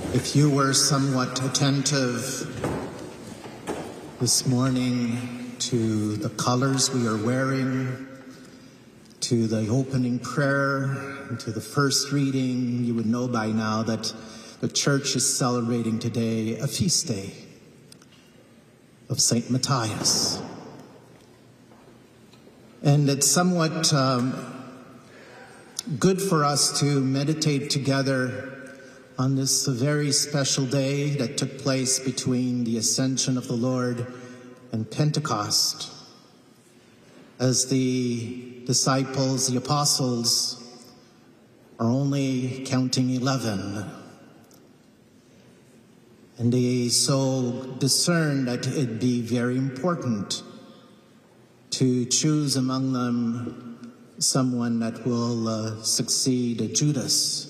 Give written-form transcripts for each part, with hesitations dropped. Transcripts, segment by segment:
If you were somewhat attentive this morning to the colors we are wearing, to the opening prayer, and to the first reading, you would know by now that the church is celebrating today a feast day of St. Matthias. And it's somewhat good for us to meditate together on this very special day that took place between the Ascension of the Lord and Pentecost, as the disciples, the apostles, are only counting 11. And they so discerned that it'd be very important to choose among them someone that will succeed Judas.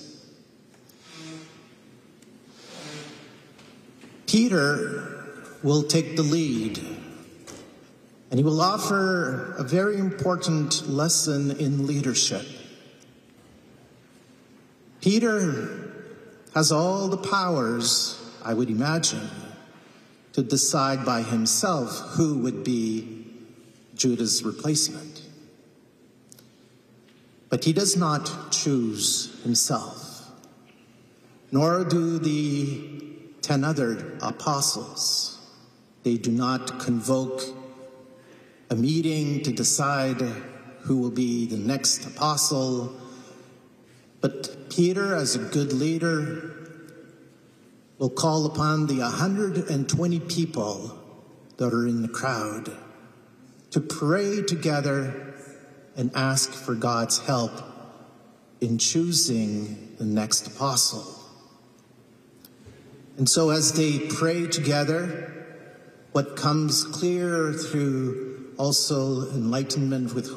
Peter will take the lead, and he will offer a very important lesson in leadership. Peter has all the powers, I would imagine, to decide by himself who would be Judas' replacement. But he does not choose himself, nor do the 10 other apostles. They do not convoke a meeting to decide who will be the next apostle. But Peter, as a good leader, will call upon the 120 people that are in the crowd to pray together and ask for God's help in choosing the next apostle. And so as they pray together, what comes clear through also enlightenment with